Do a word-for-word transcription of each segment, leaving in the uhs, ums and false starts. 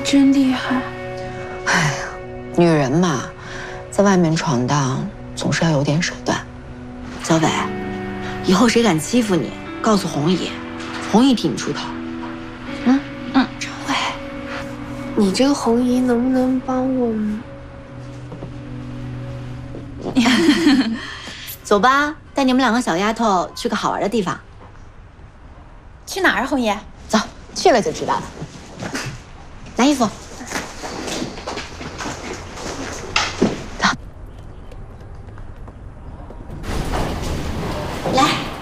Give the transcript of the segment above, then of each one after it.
真厉害。 哎呀，女人嘛，在外面闯荡总是要有点手段。小伟，以后谁敢欺负你，告诉红姨，红姨替你出头。嗯嗯，张伟， 你这个红姨能不能帮我们？ 走吧，带你们两个小丫头去个好玩的地方。 去哪儿，红姨？ 走，去了就知道了。拿衣服。走。来。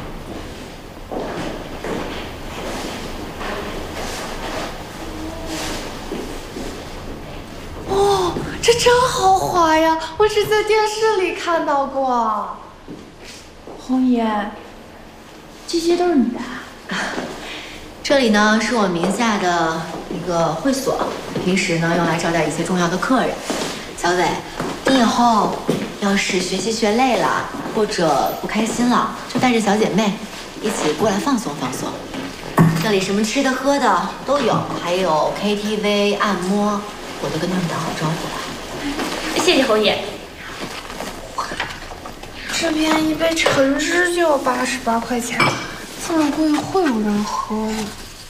哦，这真豪华呀！我只在电视里看到过。红姨，这些都是你的啊？ 这里呢是我名下的一个会所，平时呢用来招待一些重要的客人。小伟，你以后要是学习学累了，或者不开心了，就带着小姐妹一起过来放松放松。这里什么吃的喝的都有，还有 K T V、按摩，我都跟他们打好招呼了。 谢谢红姨。 这边一杯橙汁就要八十八块钱，这么贵会有人喝吗？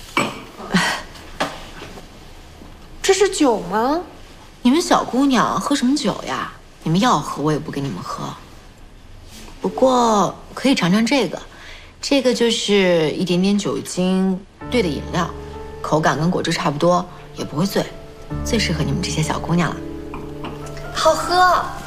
这是酒吗？ 你们小姑娘喝什么酒呀？你们要喝我也不给你们喝。不过可以尝尝这个，这个就是一点点酒精兑的饮料，口感跟果汁差不多，也不会醉，最适合你们这些小姑娘了。 好喝。